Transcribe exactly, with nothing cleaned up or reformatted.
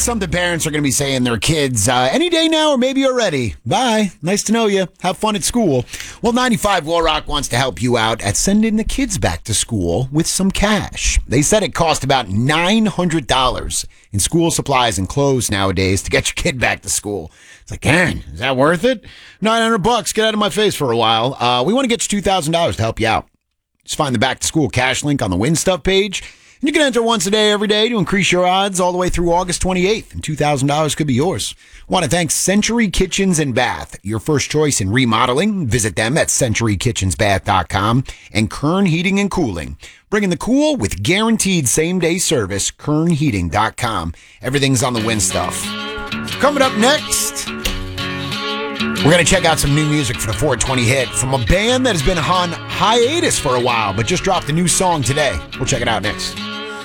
that's something parents are going to be saying to their kids uh, any day now, or maybe you're ready. Bye. Nice to know you. Have fun at school. Well, ninety-five War Rock wants to help you out at sending the kids back to school with some cash. They said it cost about nine hundred dollars in school supplies and clothes nowadays to get your kid back to school. It's like, dang, is that worth it? nine hundred bucks. Get out of my face for a while. Uh, we want to get you two thousand dollars to help you out. Just find the Back to School cash link on the Win Stuff page. And you can enter once a day every day to increase your odds all the way through August twenty-eighth, and two thousand dollars could be yours. Want to thank Century Kitchens and Bath, your first choice in remodeling. Visit them at century kitchens bath dot com. And Kern Heating and Cooling, bringing the cool with guaranteed same-day service, kern heating dot com. Everything's on the Win Stuff. Coming up next, we're going to check out some new music for the four twenty hit from a band that has been on hiatus for a while, but just dropped a new song today. We'll check it out next.